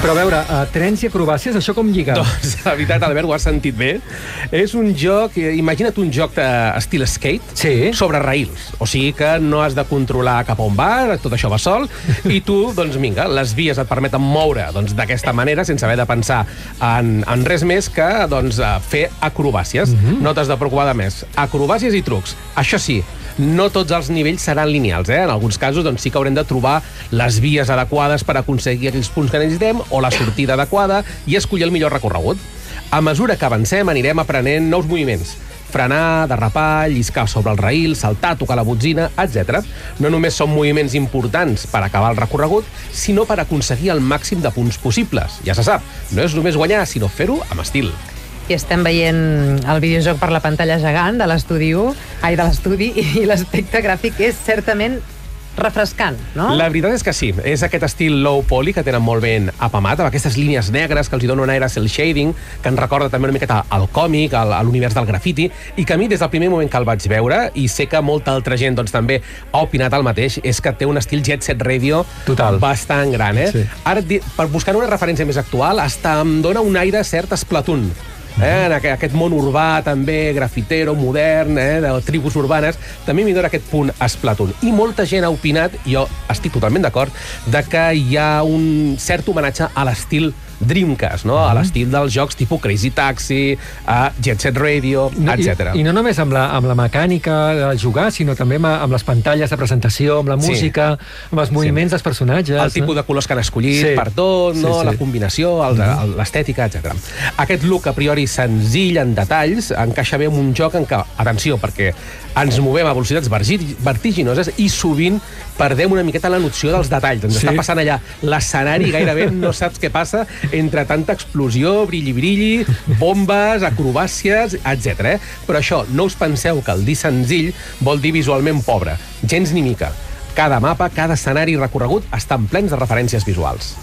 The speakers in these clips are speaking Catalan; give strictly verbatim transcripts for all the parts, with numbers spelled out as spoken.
Però a veure, uh, trens i acrobàcies, això com lliga? Doncs, la veritat, Albert, ho has sentit bé. És un joc, imagina't un joc d'estil skate sí. sobre raïls. O sigui que no has de controlar cap on va, tot això va sol, i tu, doncs vinga, les vies et permeten moure doncs, d'aquesta manera, sense haver de pensar en, en res més que doncs, fer acrobàcies. Uh-huh. No t'has de preocupar de més. Acrobàcies i trucs. Això sí, no tots els nivells seran lineals, eh? En alguns casos doncs, sí que haurem de trobar les vies adequades per aconseguir aquells punts que necessitem o la sortida adequada i escollir el millor recorregut. A mesura que avancem anirem aprenent nous moviments. Frenar, derrapar, lliscar sobre el raïl, saltar, tocar la botzina, etcètera. No només són moviments importants per acabar el recorregut, sinó per aconseguir el màxim de punts possibles. Ja se sap, no és només guanyar, sinó fer-ho amb estil. I estem veient el videojoc per la pantalla gegant de l'estudi u, ai, de l'estudi, i l'aspecte gràfic és certament refrescant, no? La veritat és que sí. És aquest estil low poly que tenen molt ben apamat, amb aquestes línies negres que els hi donen un aire cel shading, que ens recorda també una miqueta al còmic, a l'univers del grafiti, i que a mi des del primer moment que el vaig veure, i sé que molta altra gent doncs, també ha opinat el mateix, és que té un estil Jet Set Radio Total. bastant gran. Eh? Sí. Ara, per buscar una referència més actual, hasta em dona un aire cert Splatoon. Eh, en aquest món urbà també, grafitero, modern, eh, de tribus urbanes, també m'hi dona aquest punt Splatoon. I molta gent ha opinat, i jo estic totalment d'acord, de que hi ha un cert homenatge a l'estil Dreamcast, no? Uh-huh. A l'estil dels jocs tipus Crazy Taxi, uh, Jet Set Radio, no, etcètera. I, I no només amb la, amb la mecànica de jugar, sinó també amb, amb les pantalles de presentació, amb la música, sí. amb els moviments sí. dels personatges. El tipus de colors que han escollit sí. per tot, no? sí, sí. la combinació, uh-huh. l'estètica, etcètera. Aquest look a priori senzill en detalls encaixa bé en un joc en què, atenció, perquè ens movem a velocitats vertiginoses i sovint perdem una miqueta la noció dels detalls. Ens sí. està passant allà l'escenari, gairebé no saps què passa entre tanta explosió, brilli-brilli, bombes, acrobàcies, etcètera. Eh? Però això, no us penseu que el dir senzill vol dir visualment pobre. Gens ni mica. Cada mapa, cada escenari recorregut estan plens de referències visuals.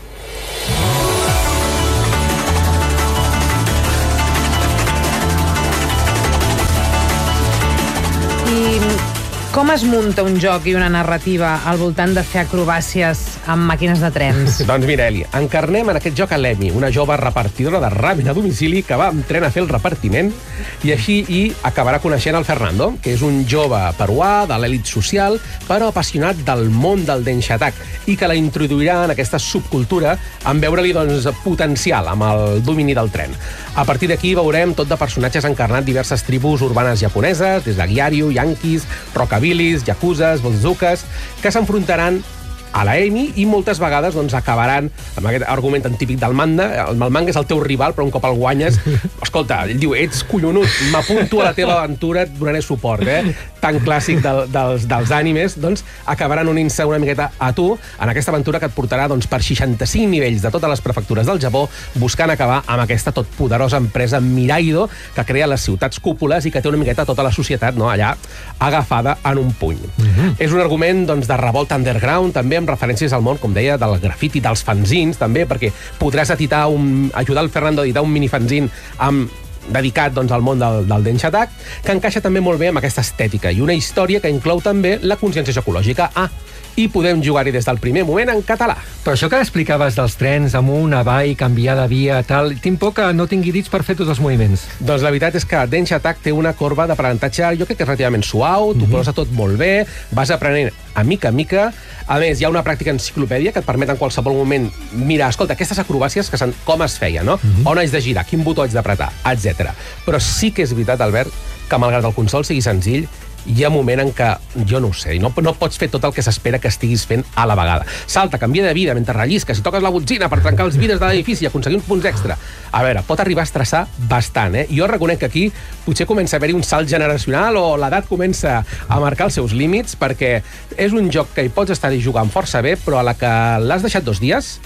Com es munta un joc i una narrativa al voltant de fer acrobàcies amb màquines de trens? Doncs mira, Eli, encarnem en aquest joc a l'Emi, una jove repartidora de ràmen a domicili que va amb tren a fer el repartiment i així hi acabarà coneixent el Fernando, que és un jove peruà de l'elit social, però apassionat del món del Denxatac i que la introduirà en aquesta subcultura en veure-li doncs, potencial amb el domini del tren. A partir d'aquí veurem tot de personatges encarnant diverses tribus urbanes japoneses, des de Gyaryu, Yankees, Rockabilis, Yakuzas, Bonzukas, que s'enfrontaran a la Amy i moltes vegades doncs, acabaran amb aquest argument tan típic del manga. El manga és el teu rival, però un cop el guanyes, escolta, ell diu, ets collonut, m'apunto a la teva aventura, et donaré suport, eh? Tan clàssic de, dels, dels animes, doncs acabaran unint-se una miqueta a tu en aquesta aventura que et portarà doncs, per seixanta-cinc nivells de totes les prefectures del Japó, buscant acabar amb aquesta totpoderosa empresa Miraido, que crea les ciutats cúpules i que té una miqueta tota la societat no, allà agafada en un puny. Mm-hmm. És un argument doncs, de revolta underground, també amb referències al món, com deia, del grafiti, dels fanzins, també, perquè podràs editar un, ajudar el Fernando a editar un minifanzin amb dedicat doncs, al món del, del Denxatac, que encaixa també molt bé amb aquesta estètica i una història que inclou també la consciència ecològica. Ah, i podem jugar-hi des del primer moment en català. Però això que explicaves dels trens amunt, avall, canviar de via, tal, tinc por que no tingui dits per fer tots els moviments. Doncs la veritat és que Denxatac té una corba d'aprenentatge, jo crec que és relativament suau, t'ho mm-hmm. posa tot molt bé, vas aprenent a mica a mica. A més, hi ha una pràctica enciclopèdia que et permet en qualsevol moment mirar, escolta, aquestes acrobàcies que són com es feia, no? Mm-hmm. On haig de girar, quin botó haig d'apretar, etcètera. Però sí que és veritat, Albert, que malgrat el consol sigui senzill, hi ha un moment en què, jo no ho sé, no, no pots fer tot el que s'espera que estiguis fent a la vegada. Salta, canvia de vida mentre rellisques, si toques la botzina per trencar els vidres de l'edifici i aconseguir uns punts extra. A veure, pot arribar a estressar bastant, eh? Jo reconec que aquí potser comença a haver-hi un salt generacional o l'edat comença a marcar els seus límits, perquè és un joc que hi pots estar-hi jugant força bé, però a la que l'has deixat dos dies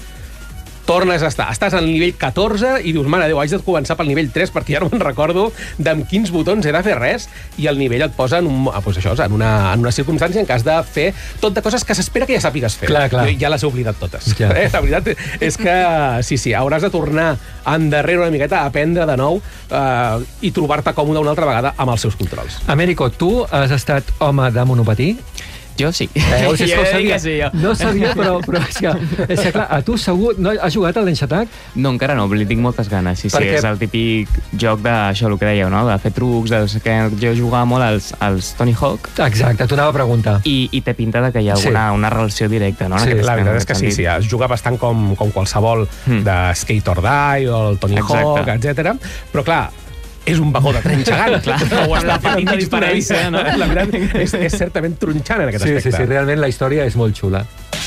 tornes a estar. Estàs al nivell catorze i dius, mare Déu, haig de començar pel nivell tres perquè ja no me'n recordo d'amb quins botons he de fer res, i el nivell et posa en, un, pues això, en, una, en una circumstància en què has de fer tot de coses que s'espera que ja sàpigues fer. Clar, clar. Jo ja les he oblidat totes. Ja. Eh? La veritat és que, sí, sí, hauràs de tornar endarrere una miqueta, a aprendre de nou eh, i trobar-te còmode una altra vegada amb els seus controls. Américo, tu has estat home de monopatí? Jo sí. Eh, o sigui, és que ho Jo dic sabia. que sí, jo. No sabia, però, però és, que, és que, clar, a tu segur... No, has jugat al Densha Attack? No, encara no, li tinc moltes ganes. Sí, sí, Perquè- és el típic joc d'això, el que dèieu, no? De fer trucs, dels que jo jugava molt als, als Tony Hawk, Exacte, t'ho anava a preguntar. i, i té pinta de que hi ha Sí. alguna una relació directa, no? en Sí, aquest La esquema, veritat és que en sí, aquest sí, sentit. es juga bastant com, com qualsevol Mm. de Skate or Die o el Tony Exacte. Hawk, etcètera. Però clar, és un vagó de tren gegant. Clar, ho està la fent petita enmig d'una diferència, via. no? La veritat és, és certament tronxant en aquest Sí, sí, aspecte. sí, realment la història és molt xula.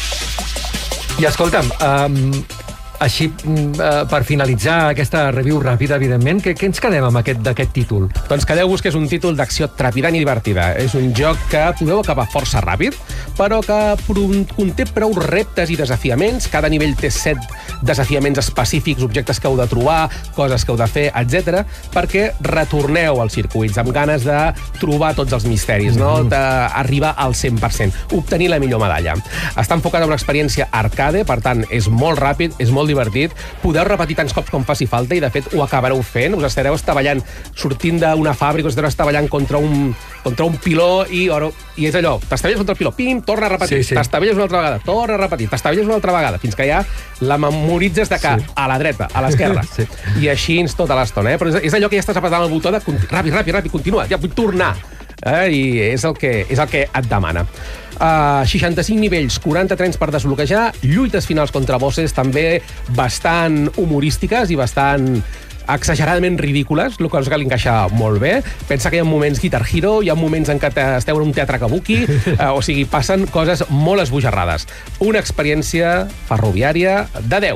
I escolta'm, um, així, mm, uh, per finalitzar aquesta review ràpida, evidentment, què, què ens quedem amb aquest d'aquest títol? Doncs quedeu-vos que és un títol d'acció trepidant i divertida. És un joc que podeu acabar força ràpid, però que pro- conté prou reptes i desafiaments. Cada nivell té set desafiaments específics, objectes que heu de trobar, coses que heu de fer, etcètera, perquè retorneu als circuits amb ganes de trobar tots els misteris, no? D'arribar al cent per cent, obtenir la millor medalla. Està enfocat en una experiència arcade, per tant, és molt ràpid, és molt divertit, podeu repetir tants cops com faci falta i, de fet, ho acabareu fent. Us estareu estavellant, sortint d'una fàbrica, us estareu estavellant contra un, contra un piló i, oro, i és allò, t'estavelles contra el piló, pim, torna a repetir, Sí, sí. t'estavelles una altra vegada, torna a repetir, t'estavelles una altra vegada, fins que ja la memoritzes de que Sí. a la dreta, a l'esquerra, Sí. i així tota l'estona, eh? Però és, és allò que ja estàs apretant el botó de conti- ràpid, ràpid, ràpid, continua, ja vull tornar. Eh? I és el, que, és el que et demana. Uh, seixanta-cinc nivells, quaranta trens per desbloquejar, lluites finals contra bosses també bastant humorístiques i bastant exageradament ridícules, el que us cal encaixar molt bé. Pensa que hi ha moments Guitar Hero, hi ha moments en què te- esteu en un teatre kabuki, eh, o sigui, passen coses molt esbojarrades. Una experiència ferroviària de deu.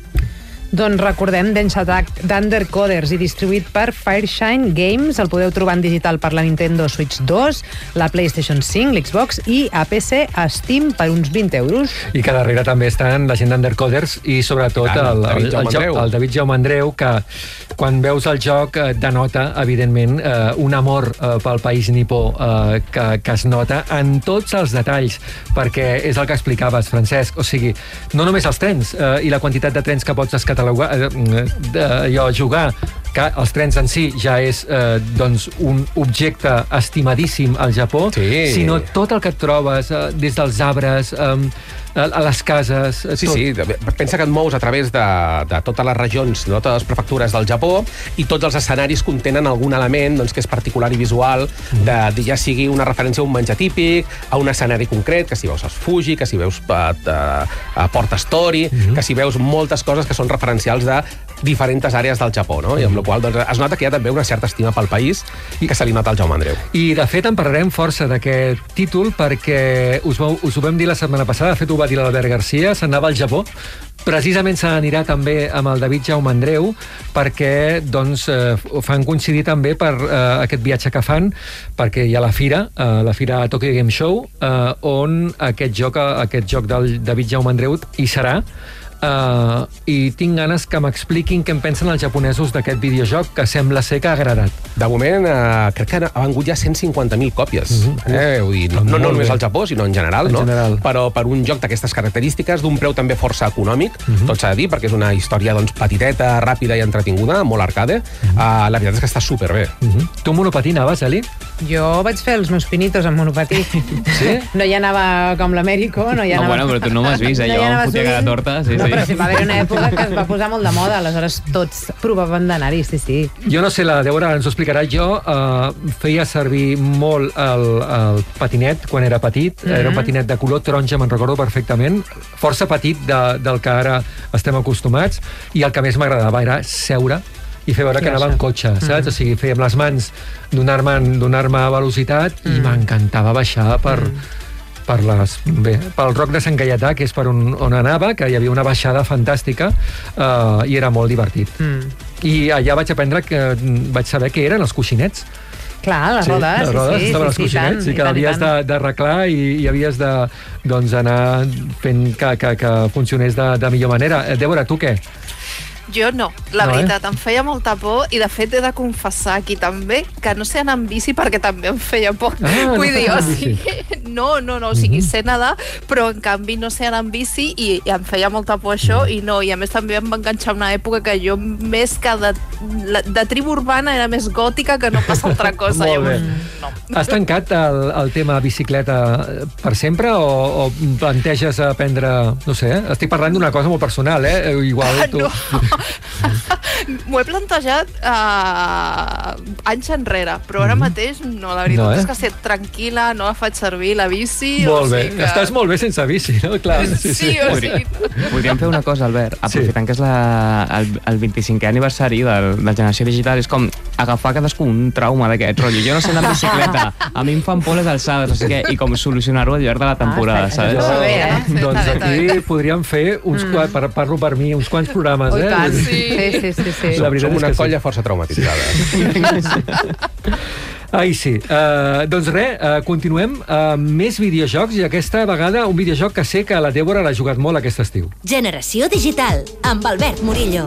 Doncs recordem, Densha Attack d'Undercoders i distribuït per Fireshine Games. El podeu trobar en digital per la Nintendo Switch dos, la PlayStation cinc, l'Xbox i a P C a Steam per uns vint euros. I que darrere també estan la gent d'Undercoders i sobretot Clar, el, el, David el, Jaume el, Andreu. el David Jaume Andreu, que quan veus el joc eh, denota, evidentment, eh, un amor eh, pel país nipó eh, que, que es nota en tots els detalls, perquè és el que explicaves, Francesc. O sigui, no només els trens eh, i la quantitat de trens que pots descatalogar, eh, de, allò, jugar, que els trens en si ja és eh, doncs un objecte estimadíssim al Japó, Sí. sinó tot el que et trobes, eh, des dels arbres, eh, a, a les cases, eh, Sí, tot. sí, pensa que et mous a través de, de totes les regions, de totes les prefectures del Japó, i tots els escenaris contenen algun element doncs, que és particular i visual, de, de ja sigui una referència a un menjar típic, a un escenari concret, que si veus els Fuji, que si veus a, a, a Port Story, mm -hmm. que si veus moltes coses que són referencials de diferents àrees del Japó, no? I amb la qual doncs, es nota que hi ha també una certa estima pel país i que se li nota al Jaume Andreu. I, de fet, en parlarem força d'aquest títol perquè us, vau, us ho vam dir la setmana passada, de fet ho va dir l'Albert Garcia, s'anava al Japó, precisament se n'anirà també amb el David Jaume Andreu perquè doncs, eh, fan coincidir també per eh, aquest viatge que fan, perquè hi ha la fira, eh, la fira Tokyo Game Show, eh, on aquest joc, aquest joc del David Jaume Andreu hi serà. Uh, i tinc ganes que m'expliquin què en pensen els japonesos d'aquest videojoc, que sembla ser que ha agradat. De moment, eh, crec que ha vengut ja cent cinquanta mil còpies. Mhm. eh? Vull dir, no, no, no Molt només bé. al Japó, sinó en general. En no? general. Però per un joc d'aquestes característiques, d'un preu també força econòmic, Mhm. tot s'ha de dir, perquè és una història doncs, petiteta, ràpida i entretinguda, molt arcade. Mhm. Uh, la veritat és que està superbé. Uh -huh. Tu amb monopatí anaves, Eli? Jo vaig fer els meus pinitos amb monopatí. Sí? No hi anava com l'Amèrico, no hi No, anava... bueno, però tu no m'has vist, No hi allò, anava amb fotega de sovint. torta, sí, no, sí. però sí, va haver una època que es va posar molt de moda, aleshores tots provaven d'anar-hi, sí, sí. Jo no sé, la Débora ens ho explicarà. Jo uh, feia servir molt el, el patinet quan era petit. Mm -hmm. Era un patinet de color taronja, me'n recordo perfectament. Força petit de, del que ara estem acostumats. I el que més m'agradava era seure i fer veure que I anava baixar. en cotxe, saps? Mm -hmm. O sigui, feia amb les mans donar-me donar-me velocitat mm. i m'encantava baixar per... Mm. per les, bé, pel Roc de Sant Gaietà, que és per on, on anava, que hi havia una baixada fantàstica uh, i era molt divertit. Mm. I allà vaig aprendre que vaig saber què eren els coixinets. Clar, les Sí, rodes, les sí, rodes sí, estaven sí, els sí, coixinets, tant, i i que tant, i havies tant. de- d'arreglar i, i havies de doncs, anar fent que, que, que funcionés de, de millor manera. Eh, Débora, tu què? Jo no, la no, veritat, eh? em feia molta por i de fet he de confessar aquí també que no sé anar amb bici perquè també em feia por. Ah, Vull no dir, fas o amb sigui, bici. no, no, no, o sigui, mm -hmm. sé nedar, però en canvi no sé anar amb bici i, i em feia molta por això i no, i a més també em va enganxar una època que jo més que de, de tribu urbana era més gòtica que no passa altra cosa. Molt bé. Llavors, no. Has tancat el, el tema bicicleta per sempre o, o planteges aprendre, no sé, eh? Estic parlant d'una cosa molt personal, eh? Igual tu... No. M'ho he plantejat uh, anys enrere, però ara mateix no, la veritat No, eh? és que ser tranquil·la, no la faig servir la bici. Molt o bé, sigui que... estàs molt bé sense bici, no? Clar, sí, sí. Sí, o sigui... Podríem fer una cosa, Albert, aprofitant Sí. que és la, el, el vint-i-cinquè aniversari del, de la generació digital, és com agafar cadascú un trauma d'aquest rotllo. Jo no sé anar amb bicicleta, a mi em fan por les alçades, no sé què, i com solucionar-ho al llarg de la temporada, Ah, saps? està bé, eh? Sí, Doncs està bé, aquí està bé. podríem fer, uns, mm. per, parlo per mi, uns quants programes, Oh, i eh? tant. Sí. Sí, sí, sí, sí. La veritat Som és una que sí. colla força traumatitzada. Ai, sí. Uh, doncs res, uh, continuem amb uh, més videojocs i aquesta vegada un videojoc que sé que la Débora l'ha jugat molt aquest estiu. Generació Digital, amb Albert Murillo.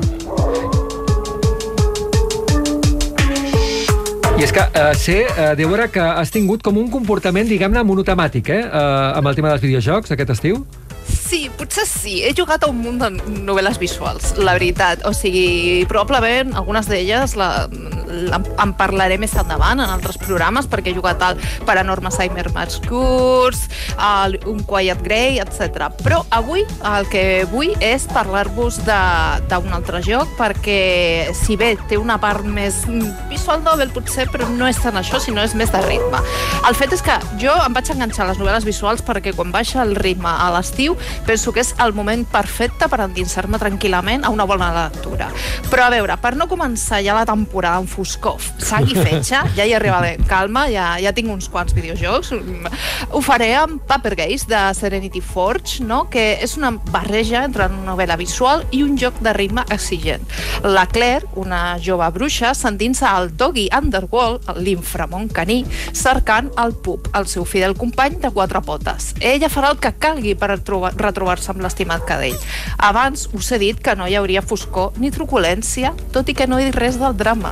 I és que uh, sé, uh, Débora, que has tingut com un comportament, diguem-ne, monotemàtic, eh? Uh, amb el tema dels videojocs aquest estiu. Sí, potser sí. He jugat a un munt de novel·les visuals, la veritat. O sigui, probablement algunes d'elles la, la, en parlaré més endavant en altres programes, perquè he jugat al Paranormal Cyber Mascurs, al Un Quiet Grey, etcètera. Però avui el que vull és parlar-vos d'un altre joc, perquè si bé té una part més visual novel, potser, però no és tant això, sinó és més de ritme. El fet és que jo em vaig enganxar a les novel·les visuals perquè quan baixa el ritme a l'estiu penso que és el moment perfecte per endinsar-me tranquil·lament a una bona lectura. Però a veure, per no començar ja la temporada amb foscor, sang i fetge, ja hi arribaré, calma, ja, ja tinc uns quants videojocs. Ho faré amb Paper Gaze de Serenity Forge, no? Que és una barreja entre una novel·la visual i un joc de ritme exigent. La Claire, una jove bruixa, s'endinsa al Doggy Underworld, l'inframón caní, cercant el Pup, el seu fidel company de quatre potes. Ella farà el que calgui per trobar retrobar-se amb l'estimat cadell. Abans us he dit que no hi hauria foscor ni truculència, tot i que no he dit res del drama.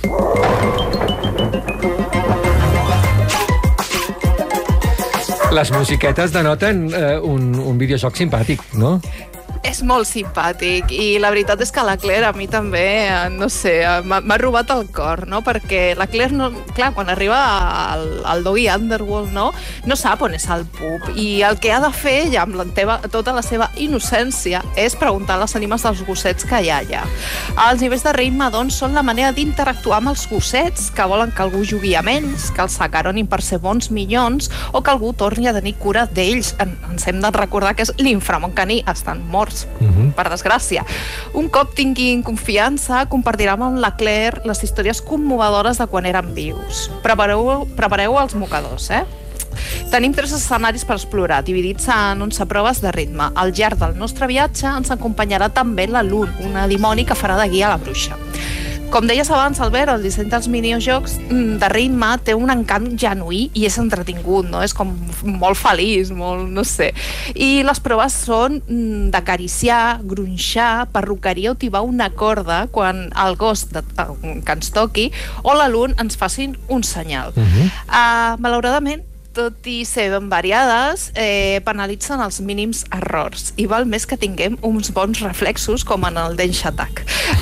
Les musiquetes denoten eh, un, un videojoc simpàtic, no? És molt simpàtic i la veritat és que la Claire a mi també, no sé, m'ha robat el cor, no? Perquè la Claire, no, clar, quan arriba al, al Doggy Underworld, no? No sap on és el Pup i el que ha de fer ella amb la teva, tota la seva innocència és preguntar les ànimes dels gossets que hi ha allà. Els nivells de ritme, doncs, són la manera d'interactuar amb els gossets que volen que algú jugui amb ells, que els acaronin per ser bons minyons o que algú torni a tenir cura d'ells. En, ens hem de recordar que és l'inframón caní, estan morts. Uh-huh. Per desgràcia. Un cop tinguin confiança, compartirem amb la Claire les històries commovedores de quan eren vius. Prepareu, prepareu els mocadors, eh? Tenim tres escenaris per explorar, dividits en onze proves de ritme. Al llarg del nostre viatge ens acompanyarà també la Lun, una dimoni que farà de guia a la bruixa. Com deies abans, Albert, el disseny dels minijocs de ritme té un encant genuí i és entretingut, no? És com molt feliç, molt, no sé. I les proves són d'acariciar, gronxar, perruqueria o tibar una corda quan el gos de, que ens toqui o la Lun ens facin un senyal. Uh-huh. uh, malauradament, tot i ser ben variades, eh, penalitzen els mínims errors i val més que tinguem uns bons reflexos com en el Densha Attack.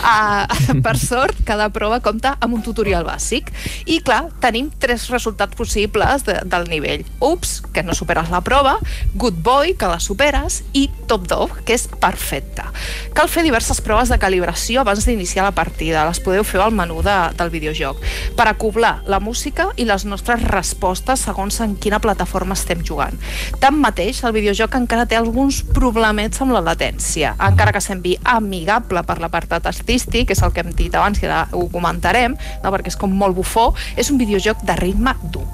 Uh, per sort, cada prova compta amb un tutorial bàsic i, clar, tenim tres resultats possibles de, del nivell. Ups, que no superes la prova, Good Boy, que la superes, i Top Dog, que és perfecta. Cal fer diverses proves de calibració abans d'iniciar la partida. Les podeu fer al menú de, del videojoc per acoblar la música i les nostres respostes segons en quina plataforma estem jugant. Tanmateix, el videojoc encara té alguns problemets amb la latència. Encara que sembli amigable per l'apartat artístic, que és el que hem dit abans, que ara ho comentarem, no? Perquè és com molt bufó, és un videojoc de ritme dur.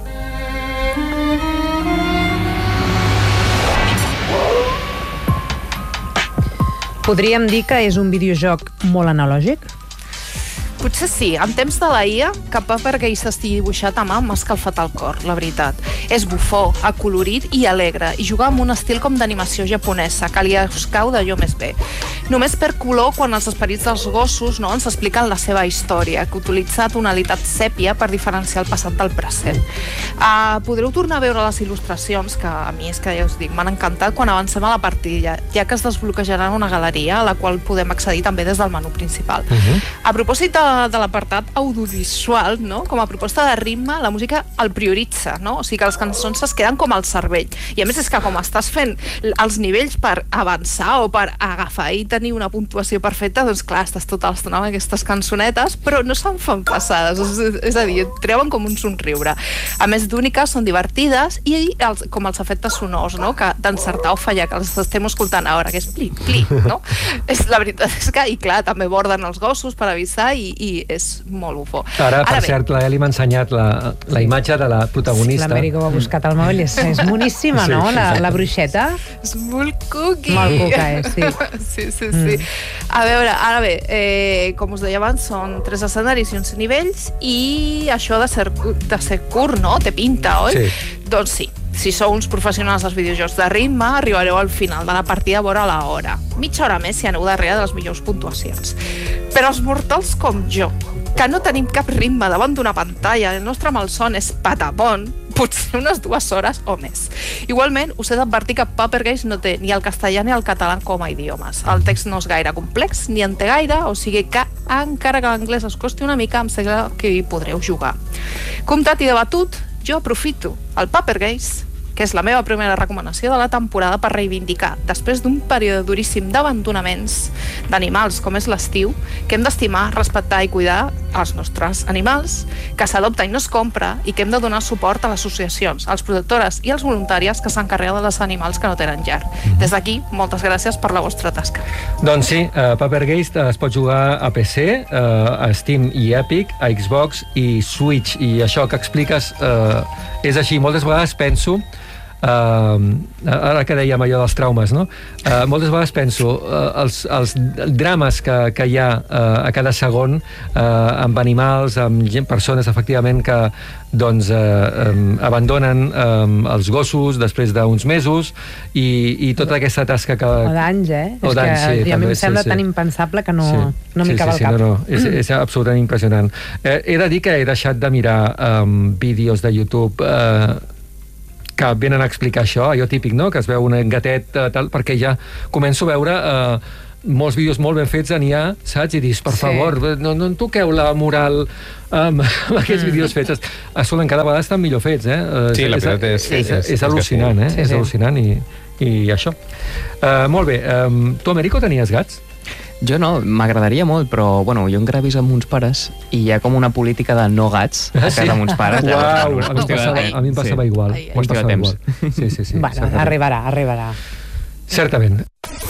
Podríem dir que és un videojoc molt analògic? Potser sí, en temps de la I A, que Paper Gaze estigui dibuixat a mà m'ha escalfat el cor, la veritat. És bufó, acolorit i alegre, i juga amb un estil com d'animació japonesa, que li escau d'allò més bé. només per color quan els esperits dels gossos, no, ens expliquen la seva història, que utilitza tonalitat sèpia per diferenciar el passat del present. Uh, podreu tornar a veure les il·lustracions, que a mi és que ja us dic, m'han encantat quan avancem a la partida, ja que es desbloquejaran una galeria a la qual podem accedir també des del menú principal. Uh-huh. A propòsit de, de l'apartat audiovisual, no, com a proposta de ritme, la música el prioritza, no? O sigui que les cançons es queden com al cervell. I a més és que com estàs fent els nivells per avançar o per agafar i tenir una puntuació perfecta, doncs clar, estàs tota l'estona amb aquestes cançonetes, però no se'n fan passades, és, és a dir, et treuen com un somriure. A més d'úniques, són divertides i els, com els efectes sonors, no? Que d'encertar o fallar, que els estem escoltant ara, que és pli, pli, no? És, la veritat és que, i clar, també borden els gossos per avisar i, i és molt bufó. Ara, per Ara bé, cert, la Eli m'ha ensenyat la, la imatge de la protagonista. Sí, l'Amèrica ho ha buscat al mòbil, és, és moníssima, Sí, no? sí, La, sí. la bruixeta. és molt cookie. Molt cuca, és, sí. Sí, sí, sí. Mm. A veure, ara bé, eh, com us deia abans, són tres escenaris i uns nivells i això de ser, de ser curt, no? Té pinta, oi? Sí. Doncs sí. Si sou uns professionals dels videojocs de ritme, arribareu al final de la partida a veure l'hora. Mitja hora més si aneu darrere de les millors puntuacions. Però els mortals com jo, que no tenim cap ritme davant d'una pantalla, el nostre malson és patapon, potser unes dues hores o més. Igualment, us he d'advertir que Papergaze no té ni el castellà ni el català com a idiomes. El text no és gaire complex, ni en té gaire, o sigui que encara que l'anglès us costi una mica, em sembla que hi podreu jugar. Comptat i debatut, jo aprofito el Papergaze, que és la meva primera recomanació de la temporada, per reivindicar, després d'un període duríssim d'abandonaments d'animals com és l'estiu, que hem d'estimar, respectar i cuidar els nostres animals, que s'adopta i no es compra, i que hem de donar suport a les associacions, als protectores i als voluntàries que s'encarreguen dels animals que no tenen llar. Des d'aquí, moltes gràcies per la vostra tasca. Doncs sí, uh, Papergaze es pot jugar a P C, uh, a Steam i Epic, a Xbox i Switch, i això que expliques uh, és així. Moltes vegades penso Uh, ara que dèiem allò dels traumes, no? Uh, moltes vegades penso uh, els, els drames que, que hi ha uh, a cada segon uh, amb animals, amb gent, persones efectivament que doncs uh, um, abandonen um, els gossos després d'uns mesos i, i tota aquesta tasca que... O d'anys, eh? O és d'anys, que sí, a mi també, em sembla sí, sí. tan impensable que no, Sí. no m'hi sí, acaba sí, el cap. Sí, no, no, és, és absolutament impressionant. Eh, he de dir que he deixat de mirar um, vídeos de YouTube eh, que venen a explicar això, allò típic, no?, que es veu un gatet, eh, tal, perquè ja començo a veure eh, molts vídeos molt ben fets en I A, saps? I dius, per Sí. favor, no, no en toqueu la moral amb, amb aquests Mm. vídeos fets. A sobre, cada vegada estan millor fets, eh? Sí, la veritat és- és, és, és- és, és al·lucinant, eh? Sí, És sí. al·lucinant i, i això. Uh, molt bé. Um, tu, Américo, tenies gats? Jo no, m'agradaria molt, però bueno, jo encara visc amb uns pares i hi ha com una política de no gats a casa amb uns pares. Uau, Una a mi em qüestió de- passava, a mi em passava sí. igual. Ai, ai. A mi em Qüestió de passava temps. igual. Sí, sí, sí. Bueno, certament. arribarà, arribarà. Certament.